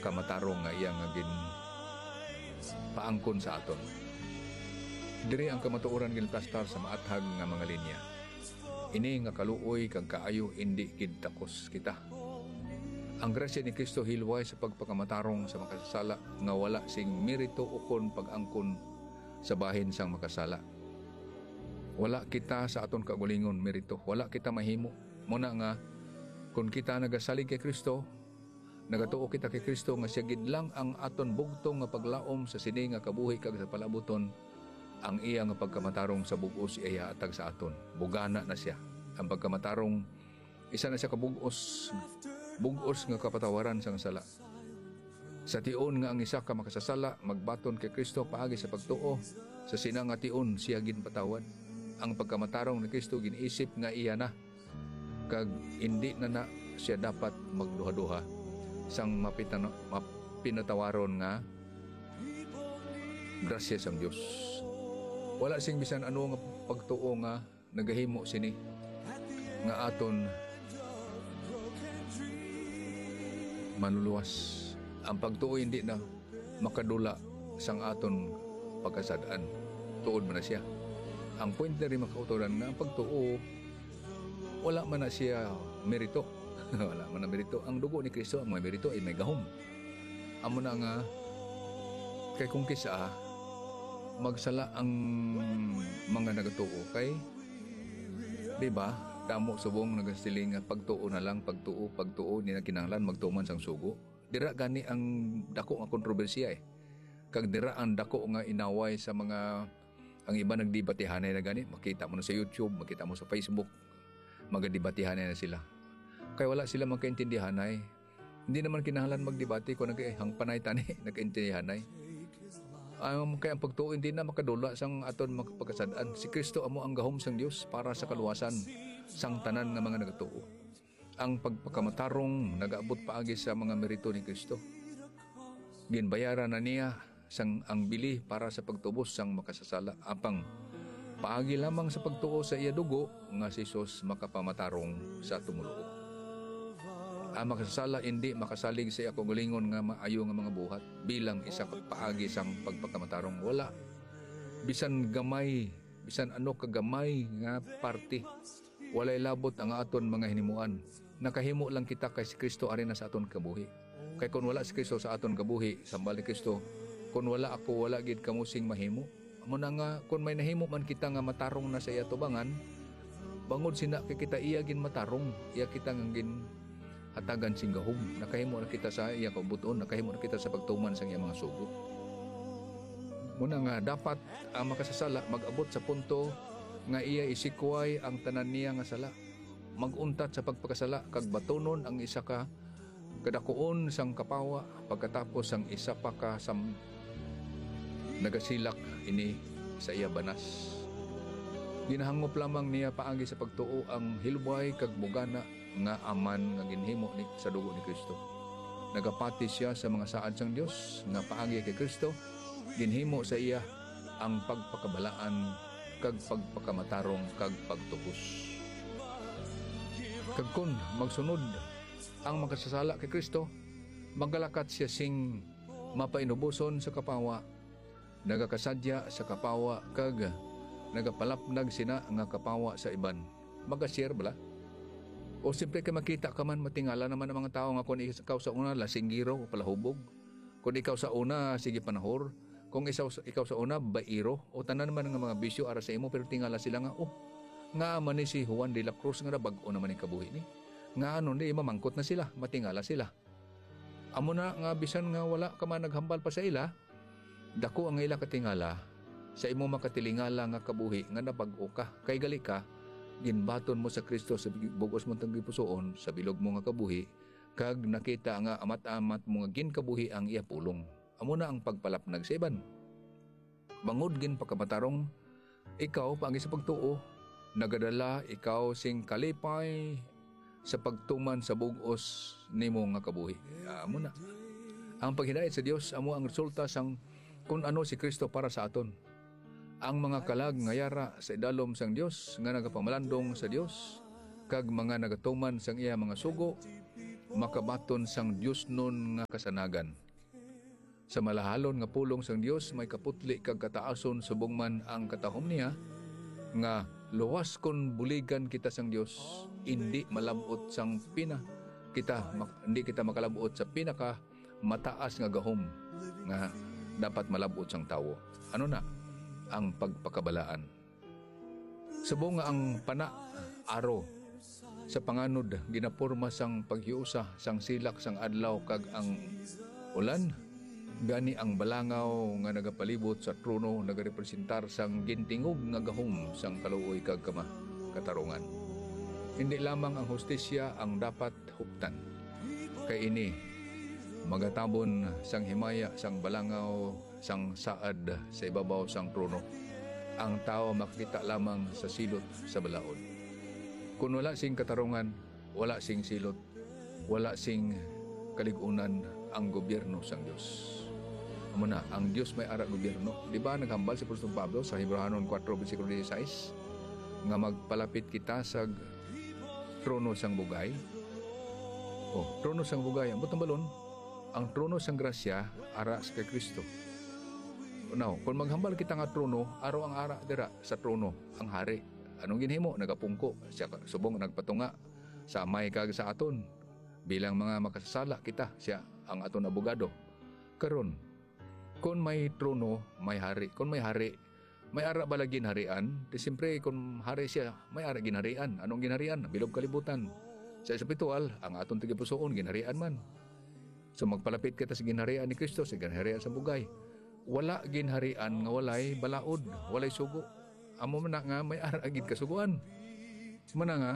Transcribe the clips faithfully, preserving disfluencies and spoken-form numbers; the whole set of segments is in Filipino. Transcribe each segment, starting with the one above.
kamatarong nga iya nga gin paangkon sa aton. Diri ang kamatuoran gin plastar sa maathag nga mga linya. Ini nga kaluoy kag kaayo indi gid takos kita. Ang grasya ni Kristo hilway sa pagpakamatarong sa makasala nga wala sing merito ukon pag-angkon sa bahin sang makasala. Wala kita sa aton kagulingon merito, wala kita mahimo. Muna nga kung kita nagasalig kay Kristo, nagatuo kita kay Kristo nga siya gid lang ang aton bugtong nga paglaom sa sini nga kabuhi kag sa palabuton, ang iya nga pagkamatarong sa bug-os iya atag sa aton. Bugana na siya. Ang pagkamatarong isa na siya kabug-os, bug-os nga kapatawaran sang sala. Sa tion nga ang isa ka makasasala magbaton kay Kristo paagi sa pagtuo, sa sina nga tion siya gin patawad. Ang pagkamatarong ni Kristo ginisip nga iya na kag hindi na na siya dapat magduha-duha sang mapitano, mapinatawaron nga grasya sang Dios. Wala sing bisan ano nga pagtuo nga nagahimo sini nga aton manuluwas. Ang pagtuo hindi na makadula sang aton pagkasadaan. Tuod man na siya. Ang point na rin makautoran na ang pagtuo wala man na siya merito. Wala man na merito. Ang dugo ni Kristo, ang may merito ay may gahom. Amo na nga kay kung kisa magsala ang mga nagatuo kay di ba damo subong nagasiling nga pagtuo na lang pagtuo pagtuo ni na kinahanglan magtuman sang sugo. Dira gani ang dako nga kontrobersiya eh. Kag dira ang dako nga inaway sa mga ang iba nagdebatihanay na gani, makita mo na sa YouTube, makita mo sa Facebook, magdebatihanay na sila. Kaya wala sila magkaintindihanay. Hindi naman kinahanglan magdebate kung nagahang panay tani nagkaintindihanay. Um, kaya ang pagtuo hindi na makadula sang aton magpagkasadaan. Si Kristo amo ang gahom sang Dios para sa kaluwasan sang tanan nga mga nagatuo. Ang pagpakamatarong nagaabot paagi sa mga merito ni Kristo. Ginbayaran na niya sang ang bili para sa pagtubos sang makasasala. Apang paagi lamang sa pagtuo sa iya dugo nga si Jesus makapamatarong sa tumuluo. Ang makasasala hindi makasalig sa iya kagalingon nga maayo nga mga buhat bilang isa ka paagi sang pagpakamatarong. Wala bisan gamay, bisan ano kagamay nga parte. Walay labot ang aton mga hinimuan. Nakahimo lang kita kay si Kristo ari na sa aton kabuhi. Kay kun wala si Kristo sa aton kabuhi, sambal ni Kristo, kun wala ako wala gid kamusing mahimo. Amo na nga kun may nahimo man kita nga matarong na sa iya tubangan, bangod sina kay kita iya gin matarong, iya kita nga gin hatagan sing gahom. Nakahimo na kita sa iya kabuton, nakahimo na kita sa pagtuman sa iya mga sugo. Muna nga dapat ang makasasala mag-abot sa punto nga iya isikway ang tanan niya nga sala. Maguntat sa pagpakasala kag batonon ang isa ka kadakuon sang kapawa pagkatapos ang isa pa ka sam nagasilak ini sa iya banas. Ginahangop lamang niya paagi sa pagtuo ang hilbay kag bugana nga aman nga ginhimo ni sa dugo ni Kristo. Nagapati siya sa mga saad sang Dios nga paagi kay Kristo. Ginhimo sa iya ang pagpakabalaan kag pagpakamatarong kag pagtubos. Kag kun magsunod ang makasasala kay Kristo, magalakat siya sing mapainubuson sa kapawa, nagakasadya sa kapawa kag nagapalapnag sina nga kapawa sa iban. Magashare bala? O simple kay makita ka man matingala naman ang mga tao nga kung ikaw sa una lasinggiro o palahubog, kung ikaw sa una sige panahor, kung ikaw, ikaw sa una bairo o tanan naman nga mga bisyo ara sa imo, pero tingala sila nga oh nga man ni si Juan de la Cruz nga bag-o naman ang kabuhi ni. Nga ano di mamangkot na sila, matingala sila. Amo na nga bisan nga wala ka man naghambal pa sa ila, dako ang ila katingala sa imo makatilingala nga kabuhi nga nabag-o ka. Kay gali ka ginbaton mo sa Kristo sa bugos mo tang gipusoon sa bilog mo nga kabuhi kag nakita nga amat-amat mo nga ginkabuhi ang iya pulong. Amo na ang pagpalapnag sa iban. Bangod gin pagkamatarong ikaw paagi sa pagtuo, nagadala ikaw sing kalipay sa pagtuman sa bugos nimo nga kabuhi. Amo na. Ang paghidayat sa Dios amo ang resulta sang kung ano si Kristo para sa aton. Ang mga kalag nga yara sa idalom sang Dios nga nagapamalandong sa Dios kag mga nagatuman sang iya mga sugo makabaton sang Dios nun nga kasanagan. Sa malahalon nga pulong sang Dios may kaputli kag kataason subong man ang katahom niya nga luwas kon buligan kita sang Dios, hindi malabot sang pina kita mak, hindi kita makalabot sa pinaka mataas nga gahom nga dapat malabot sang tawo. Ano na? Ang pagpakabalaan. Subong nga ang pana aro sa panganod ginaporma sang paghiusa sang silak sang adlaw kag ang ulan, gani ang balangaw nga nagapalibot sa trono nagarepresentar sang gintingog nga gahom sang kaluoy kag kama katarungan. Hindi lamang ang hustisya ang dapat huptan, kay ini magatabon sang himaya sang balangaw sang saad sa ibabaw sang trono. Ang tao makita lamang sa silot sa balaod. Kung wala sing katarungan, wala sing silot, wala sing kaligunan ang gobyerno sang Dios. Amo na, ang Dios may ara gobyerno. Di ba naghambal si Apostol Pablo sa Hebrehanon four versikulo sixteen nga magpalapit kita sa trono sang bugay? Oh, trono sang bugay. Ang butang balon, ang trono sang grasya ara sa kay Kristo. Now, kung maghambal kita nga trono, araw ang ara dira sa trono ang hari. Anong ginhimo? Nagapungko siya, subong nagpatunga sa may kag sa aton. Bilang mga makasasala kita, siya ang aton abogado. Karon, kung may trono, may hari. Kung may hari, may ara bala ginharian? Di siyempre, kung hari siya, may ara ginharian. Anong ginharian? Bilog kalibutan. Sa espiritual, ang aton tigipusoon, ginharian man. So magpalapit kita sa ginharian ni Kristo, sa ginharian sa bugay. Wala ginharian nga walay balaod, walay sugo. Amo man na nga may ara gid kasuguan. Mana nga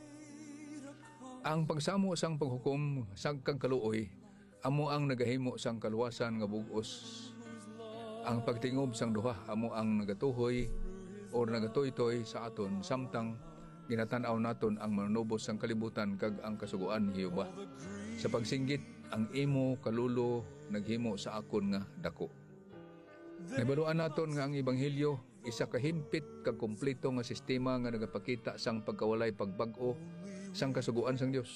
ang pagsamo sang paghukom sang kang kaluoy amo ang nagahimo sang kaluwasan nga bug-os. Ang pagtingob sang duha amo ang nagatuhoy o nagatoy-toy sa aton samtang ginatan-aw naton ang manunubos sang kalibutan kag ang kasuguan ni Jehova. Sa pagsinggit ang imo kalulo naghimo sa akon nga dako. Nabaluan naton nga ang ebanghelyo isa ka himpit kag kumpleto nga sistema nga nagapakita sang pagkawalay pagbag-o sang kasuguan sang Dios.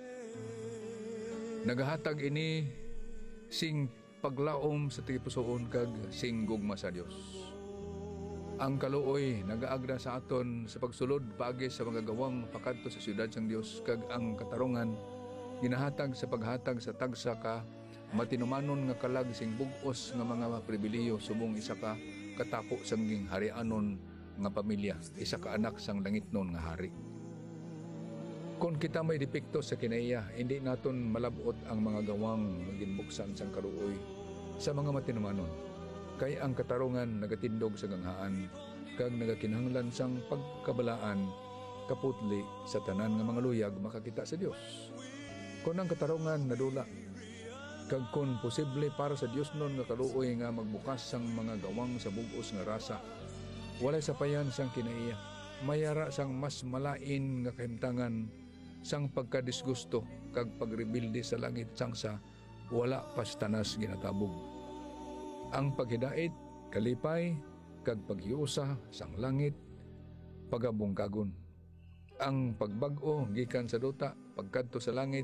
Nagahatag ini sing paglaom sa tipusoon kag sing gugma sa Dios. Ang kaluoy nagaagra sa aton sa pagsulod paagi sa mga gawang pakadto sa siyudad sang Dios kag ang katarungan ginahatag sa paghatag sa tagsa ka matinumanon nga kalag sing bug-os nga mga pribiliyo subong isa ka katapo sang gingharianon nga pamilya, isa ka anak sang langitnon nga hari. Kung kita may depekto sa kinaiya, hindi naton malabot ang mga gawang ginbuksan sang kaluoy sa mga matinumanon. Kay ang katarungan nagatindog sa ganghaan kag nagakinahanglan sang pagkabalaan kaputli sa tanan nga mga luyag makakita sa Dios. Kung ang katarungan nadula kag kun posible para sa Dios nun nga kaluoy nga magbukas sang mga gawang sa bug-os nga rasa, walay sapayan sang kinaiya, mayara sang mas malain nga kahimtangan sang pagkadisgusto kag pagrebilde sa langit sang sa wala pas tanas ginatabog. Ang paghidait, kalipay, kag paghiusa sang langit, pagabungkagon. Ang pagbag-o gikan sa duta, pagkadto sa langit,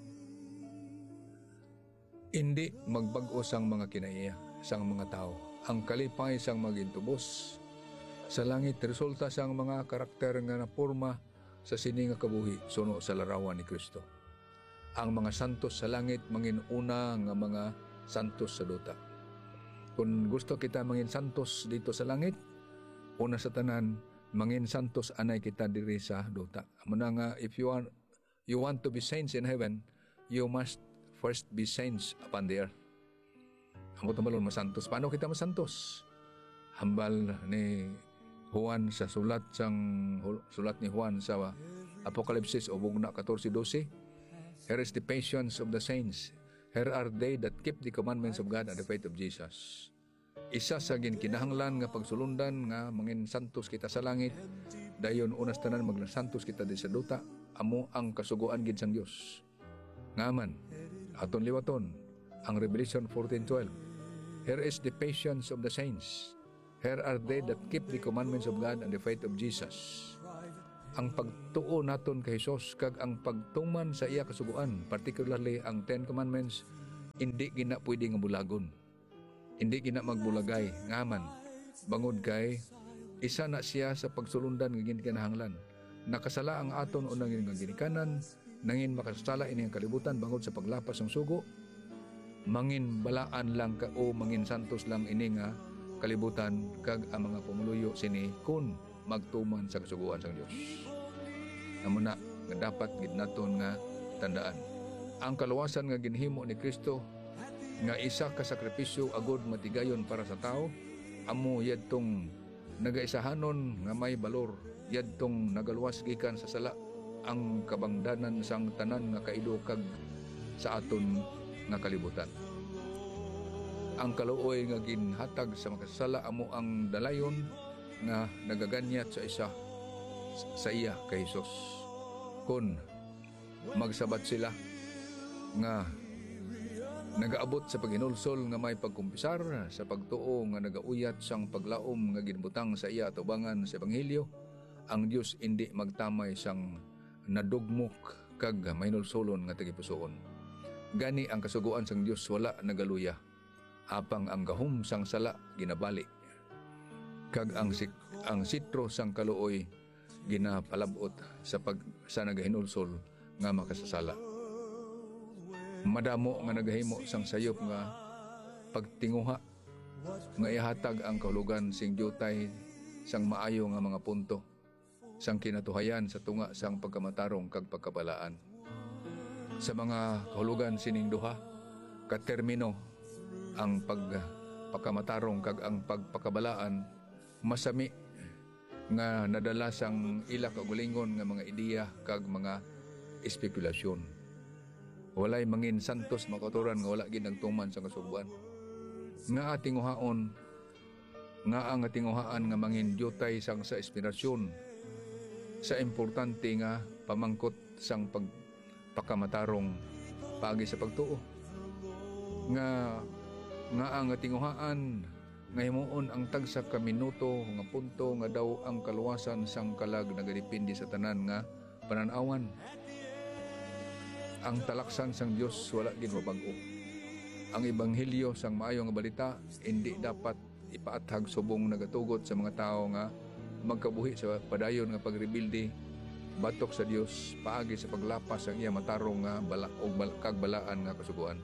hindi magbag-o sang mga kinaiya, sang mga tao. Ang kalipay sang magintubos sa langit, resulta sang mga karakter nga naporma sa sini nga kabuhi, suno sa larawan ni Kristo. Ang mga santos sa langit, manginuna nga mga santos sa duta. Kung gusto kita mangin santos dito sa langit, una sa tanan, mangin santos anay kita diri sa duta. Muna nga, if you want, you want to be saints in heaven, you must first be saints upon the earth. Ang tumalon masantos. Paano kita masantos? Hambal ni Juan sa sulat sang sulat ni Juan sa Apokalipsis o bugna fourteen twelve. Here is the patience of the saints. Here are they that keep the commandments of God and the faith of Jesus. Isa sa ginkinahanglan nga pagsulundan nga mangin santos kita sa langit, dayon unas tanan magsantos kita di sa duta, amo ang kasuguan gid sang Dios. Ngaman, aton liwaton ang Revelation fourteen twelve. Here is the patience of the saints. Here are they that keep the commandments of God and the faith of Jesus. Ang pagtuo pagtuo naton kay Hesus kag ang pagtuman sa iya kasuguan, particularly ang Ten Commandments, hindi gina pwede nga bulagon. Hindi gina magbulagay ngaman. Bangod kay isa na siya sa pagsulundan nga ginkanahanglan. Nakasala ang aton unang nga ginikanan, nangin makasala ini ang kalibutan bangod sa paglapas ng sugo. Mangin balaan lang ka o mangin santos lang ini nga kalibutan kag ang mga pumuluyo sini kun magtuman sa kasuguan sang Dios. Amo na nga dapat gid naton nga tandaan. Ang kaluwasan nga ginhimo ni Kristo nga isa ka sakripisyo agud matigayon para sa tao, amo yadtong nagaisahanon nga may balor, yadtong nagaluwas gikan sa sala ang kabangdanan sang tanan nga kaido kag sa aton nga kalibutan. Ang kaluoy nga ginhatag sa makasala amo ang dalayon nga nagaganyat sa isa sa iya kay Hesus. Kun magsabat sila nga nagaabot sa paghinulsol nga may pagkumpisar sa pagtuo nga nagauyat sang paglaom nga ginbutang sa iya atubangan sa ebanghelyo, ang Dios indi magtamay sang nadugmok kag mahinulsolon nga tagipusoon. Gani ang kasuguan sang Dios wala nagaluya, apang ang gahom sang sala ginabali kag ang sik, ang sitro sang kaluoy ginapalabot sa pag sa nagahinulsol nga makasasala. Madamo nga nagahimo sang sayop nga pagtinguha nga ihatag ang kahulugan sing diutay sang maayo nga mga punto sang kinatuhayan sa tunga sang pagkamatarong kag pagkabalaan. Sa mga kahulugan sining duha ka termino, ang pagpakamatarong kag ang pagpakabalaan, masami nga nadala sang ila kagulingon nga mga ideya kag mga espekulasyon. Walay mangin santos makaturan nga wala gid nagtuman sa kasuguan. Nga ating uhaon, nga ang ating uhaan nga mangin diutay sang sa inspirasyon sa importante nga pamangkot sang pagpakamatarong paagi sa pagtuo. Nga nga ang ating uhaan nga himuon ang tagsa ka minuto nga punto nga daw ang kaluwasan sang kalag nagadepende sa tanan nga pananawan. Ang talaksan sang Dios wala gid mabag-o. Ang ebanghelyo sang maayo nga balita hindi dapat ipaathag subong nagatugot sa mga tao nga magkabuhi sa padayon nga pagrebilde batok sa Dios paagi sa paglapas ang iya matarong nga bala og kag balaan nga kasuguan.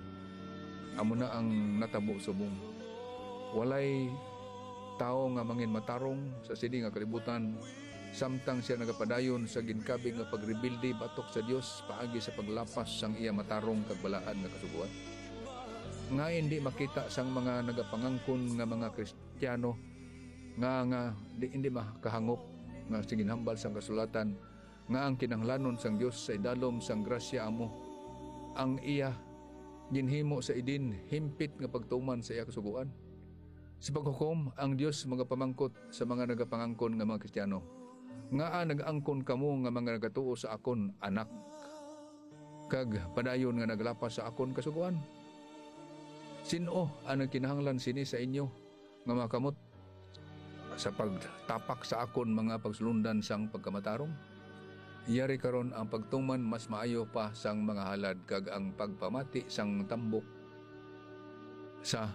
Amo na ang natabo subong. Walay tao nga mangin matarong sa sini nga kalibutan samtang siya nagapadayon sa ginkabig nga pagrebilde batok sa Dios paagi sa paglapas sang iya matarong kag balaan nga kasuguan. Nga hindi makita sang mga nagapangangkon nga mga Kristiyano nga nga di, hindi makahangop nga siginhambal sang kasulatan nga ang kinahanglanon sang Dios sa idalom sang grasya amo ang iya ginhimo sa idin himpit nga pagtuman sa iya kasuguan. Sa paghukom, ang Dios magapamangkot sa mga nagapangangkon nga mga Kristiyano. Nga nag-angkon kamo nga mga nagatuo sa akon anak. Kag padayon nga naglapas sa akon kasuguan. Sino ang kinahanglan sini sa inyo nga makamot sa pagtapak sa akon mga pagsulundan sang pagkamatarong? Iyari karon ang pagtuman mas maayo pa sang mga halad kag ang pagpamati sang tambok sa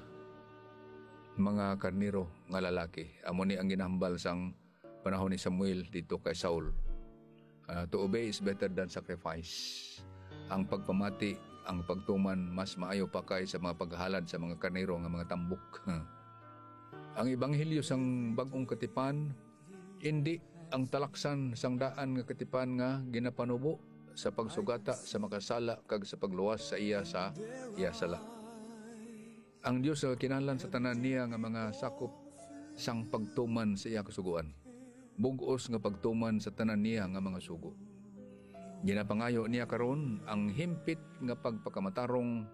mga karniro nga lalaki. Amo ni ang ginahambal sang panahon ni Samuel dito kay Saul. Uh, to obey is better than sacrifice. Ang pagpamati, ang pagtuman mas maayo pa kay sa mga paghalad sa mga karniro nga mga tambok. Ang ebanghelyo sang bag-ong katipan hindi ang talaksan sang daan nga katipan nga ginapanubo sa pagsugata sa makasala kag sa pagluwas sa iya sa iya sala. Ang Dios sa kinahanglan sa tanan niya nga mga sakop sang pagtuman sa iya kasuguan. Bug-os nga pagtuman sa tanan niya nga mga sugo. Ginapangayo niya karon ang himpit nga pagpakamatarong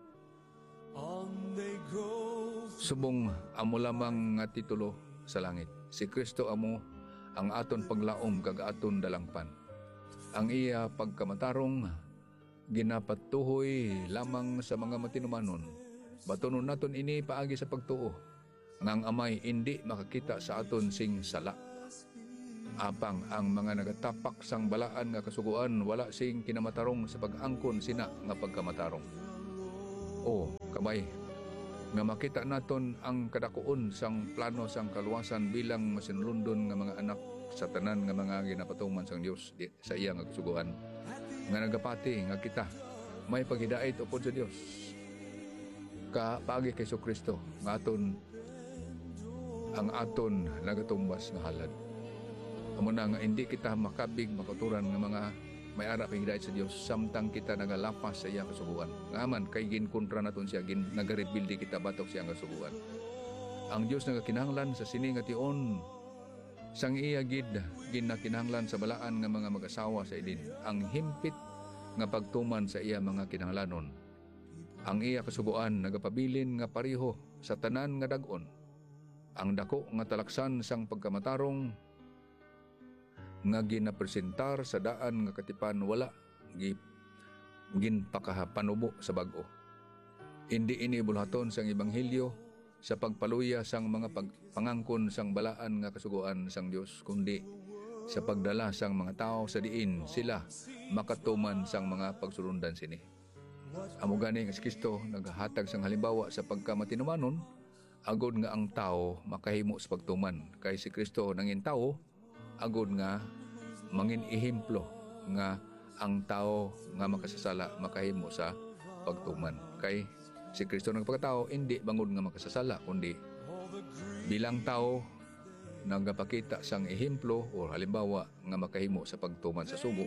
subong amo lamang nga titulo sa langit. Si Kristo amo ang aton paglaom kag aton dalangpan. Ang iya pagkamatarong ginapatuhoy lamang sa mga matinumanon. Batunon naton ini paagi sa pagtuo nga ang amay hindi makakita sa aton sing sala. Apang ang mga nagatapak sang balaan nga kasuguan wala sing kinamatarong sa pag-angkon sina nga pagkamatarong. O kabay nga makita naton ang kadakuon sang plano sang kaluwasan bilang masinulundon nga mga anak sa tanan nga mga ginapatuman sang Dios di, sa iya nga kasuguan nga nagapati nga kita may paghidait upod sa Dios kaagi kay Kristo nga aton ang aton nagatumbas nga halad. Amo na nga hindi kita makabig makaturan nga mga may ara paghidait sa Dios samtang kita nagalapas sa iya kasuguan. Ngaman kay ginkontra naton siya gin nagarebildi kita batok siya nga kasuguan. Ang Dios nagakinahanglan sa sini nga tion sang iya gid ginakinahanglan sa balaan nga mga mag-asawa sa ilin ang himpit nga pagtuman sa iya mga kinahanglanon. Ang iya kasuguan nagapabilin nga pareho sa tanan nga dag-on. Ang dako nga talaksan sang pagkamatarong nga ginapresentar sa daan nga katipan wala gi ginpakapanubo sa bag-o. Hindi ini bulhaton sang ebanghelyo sa pagpaluya sang mga pagpangangkon sang balaan nga kasuguan sang Dios kundi sa pagdala sang mga tao sa diin sila makatuman sang mga pagsulundan sini. Amo gani nga si Kristo naghatag sang halimbawa sa pagkamatinumanon agod nga ang tao makahimo sa pagtuman kay si Kristo nangin tao agod nga mangin ehemplo nga ang tao nga makasasala makahimo sa pagtuman kay si Kristo nagpakatao hindi bangod nga makasasala kundi bilang tao nagapakita sang ehemplo o halimbawa nga makahimo sa pagtuman sa sugo.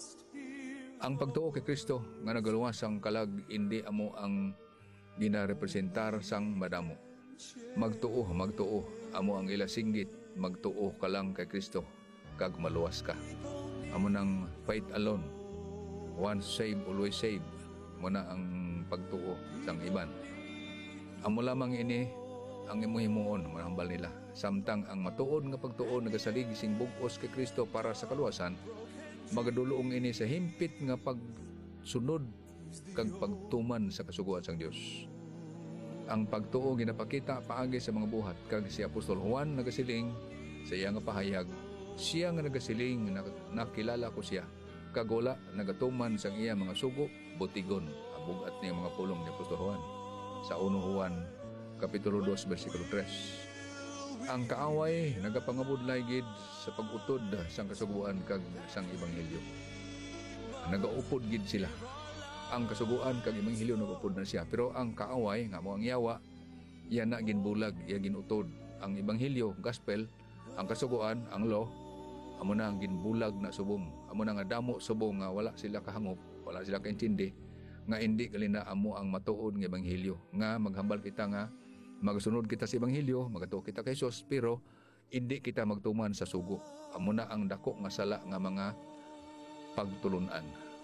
Ang pagtuo kay Kristo nga nagaluwas sang kalag hindi amo ang ginarepresentar sang madamo. Magtuo magtuo amo ang ila singgit magtuo ka lang kay Kristo kag maluwas ka. Amo nang fight alone. Once saved, always saved. Muna ang pagtuo sang iban. Amo lamang ini ang imuhimuon manambal nila. Samtang ang matuod nga pagtuo nagasalig sing bug-os kay Kristo para sa kaluwasan, magadulong ini sa himpit nga pagsunod kag pagtuman sa kasuguan sang Dios. Ang pagtuo ginapakita paagi sa mga buhat kag si Apostol Juan nagasiling sa iya nga pahayag, siya nga nagasiling na nakilala ko siya kag wala nagatuman sang iya mga sugo butigon abugat niya mga pulong ni Apostol Juan sa uno Juan kapitulo two bersikulo three. Ang kaaway nagapangabudlay gid sa pag-utod sang kasuguan kag sang ebanghelyo. Nagaupod gid sila. Ang kasuguan kag ebanghelyo nagaupod na siya pero ang kaaway nga mo ang yawa iya na ginbulag iya ginutod ang ebanghelyo gospel ang kasuguan ang law amo na ang ginbulag na subong amo na nga damo subong nga wala sila kahangop wala sila kaintindi nga hindi kalina amo ang matuod nga ebanghelyo nga maghambal kita nga magsunod kita sa ebanghelyo magatuo kita kay Jesus pero hindi kita magtuman sa sugo amo na ang dako nga sala nga mga pagtulunan.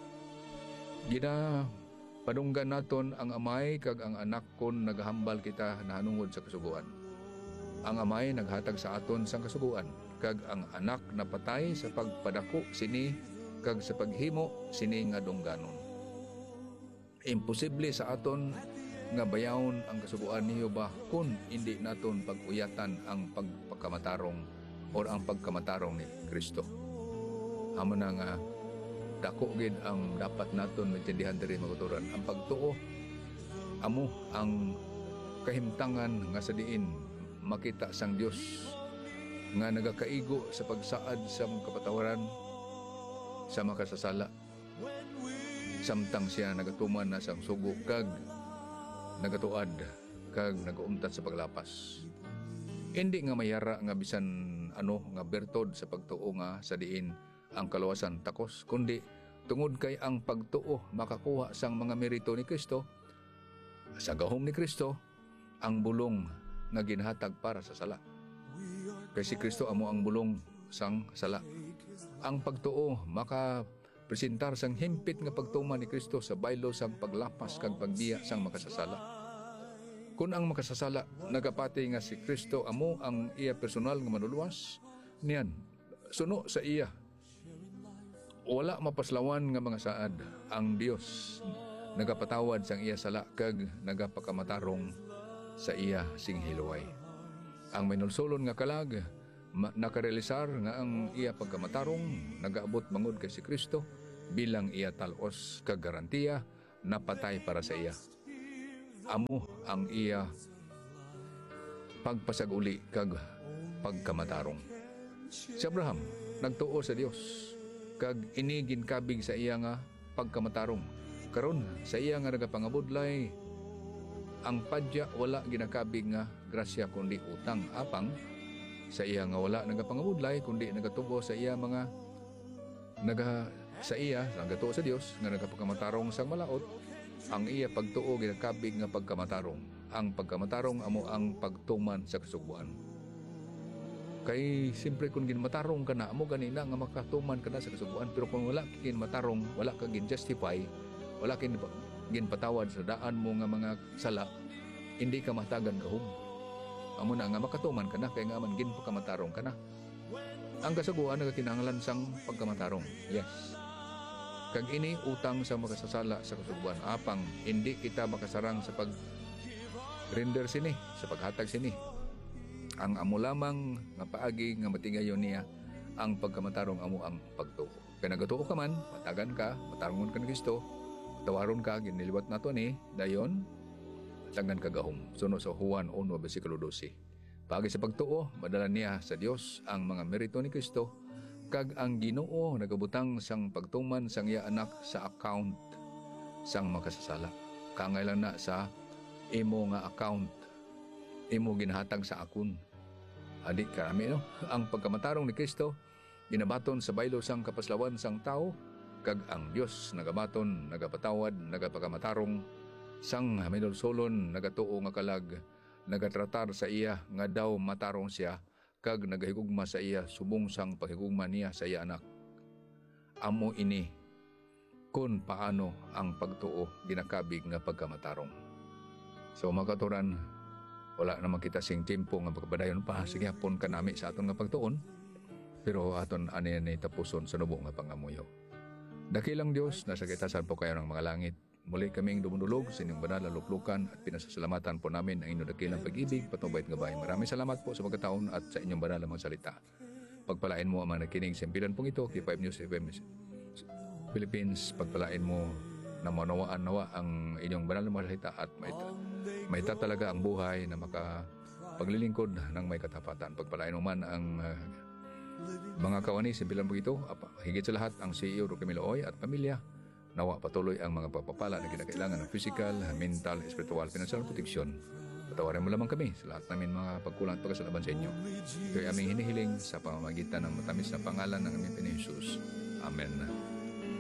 Gina padunggan naton ang amay kag ang anak kon naghambal kita nahanungod sa kasuguan. Ang amay naghatag sa aton sang kasuguan kag ang anak napatay sa pagpadako sini kag sa paghimo sini nga dungganon. Imposible sa aton nga bayawon ang kasuguan ni Jehova kun hindi naton pag-uyatan ang pagpakamatarong or ang pagkamatarong ni Kristo. Amo na nga dako gid ang dapat naton maintindihan diri maguturan ang pagtuo amo ang kahimtangan nga sa diin makita sang Dios nga nagakaigo sa pagsaad sa kapatawaran sa makasasala samtang siya nagatuman na sang sugo kag nagatuad kag nagaumtat sa paglapas. Hindi nga mayara nga bisan ano nga bertod sa pagtuo nga sa diin ang kaluwasan takos kundi tungod kay ang pagtuo makakuha sang mga merito ni Kristo sa gahom ni Kristo ang bulong nga ginhatag para sa sala. Kay si Kristo amo ang bulong sang sala. Ang pagtuo maka presentar sang himpit nga pagtuman ni Kristo sa baylo sang paglapas kag pagbiya sang makasasala. Kung ang makasasala nagapati nga si Kristo amo ang iya personal nga manuluwas niyan suno sa iya wala mapaslawan nga mga saad ang Dios nagapatawad sang iya sala kag nagapakamatarong sa iya sing hilway. Ang minulsulon nga kalag ma- nakarealisar nga ang iya pagkamatarong nagaabot mangod kay si Kristo bilang iya talos kag garantiya na patay para sa iya. Amo ang iya pagpasaguli kag pagkamatarong. Si Abraham nagtuo sa Dios kag ini ginkabig sa iya nga pagkamatarong. Karon sa iya nga nagapangabudlay, ang padya wala ginakabig nga grasya kundi utang. Apang sa iya nga wala nagapangabudlay kundi nagatubo sa iya mga naga sa iya nagatuo sa Dios nga nagapagkamatarong sang malaot. Ang iya pagtuo ginakabig nga pagkamatarong. Ang pagkamatarong amo ang pagtuman sa kasugbuan. Kay simpre kung ginmatarong ka na, amo ganina nga makatuman ka na sa kasugbuan. Pero kung wala ginmatarong, wala ka gin-justify, wala ka ginpatawad sa daan mo nga mga sala, hindi ka matagan kahum. Amo na nga makatuman ka na, kaya nga man ginpakamatarong ka na. Ang kasugbuan nagakinahanglan sang pagkamatarong. Yes. Kag ini utang sa makasasala sa kasugbuan. Apang hindi kita makasarang sa pag render sini, sa paghatag sini. Ang amo lamang nga paagi nga matingayon niya ang pagkamatarong amo ang pagtuo. Kaya nagatuo ka man, matagan ka, matarongon ka ng Kristo, tawaron ka, giniliwat nato ni, dayon, tagan ka gahom. Suno sa Juan one, versikulo twelve. Paagi sa pagtuo, madala niya sa Dios ang mga merito ni Kristo, kag ang Ginoo nagabutang sang pagtuman sang iya anak sa account sang makasasala. Kangailan na sa imo nga account, imo ginhatag sa akon. Adik karami no, ang pagkamatarong ni Kristo ginabaton sa baylo sang kapaslawan sang tao, kag ang Dios nagabaton, nagapatawad, nagapagamatarong sang hamidolsolon nagatuo nga kalag, nagatratar sa iya nga daw matarong siya, kag nagahigugma sa iya subong sang paghigugma niya sa iya anak. Amo ini kung paano ang pagtuo ginakabig nga pagkamatarong. So makaturan, wala naman kita sing timpo nga pagpadayon pa. Sige hapon kanami sa aton nga pagtuon, pero aton ani ni tapuson sa nubo nga pangamuyo. Dakilang Dios, nasa kitasan po kayo ng mga langit. Muli kaming dumudulog sa inyong banal na luklukan at pinasasalamatan po namin ang inyong dakilang pag-ibig, patubait nga bahay. Maraming salamat po sa pagkataon at sa inyong banal na mga salita. Pagpalain mo ang mga nakinig sa impilan pong ito, K five News F M Philippines. Pagpalain mo na manawaan nawa ang inyong banal na mga salita at may, may talaga ang buhay na makapaglilingkod ng may katapatan. Pagpalain mo man ang uh, mga kawani sa impilan pong ito, higit sa lahat ang C E O Camilo Oy at pamilya. Nawa patuloy ang mga pagpapala na kinakailangan ng physical, mental, spiritual, financial protection. Patawarin mo lamang kami sa lahat namin mga pagkulang at pagkasalaban sa inyo. Ito'y aming hinihiling sa pamamagitan ng matamis na pangalan ng aming Panginoon Jesus. Amen.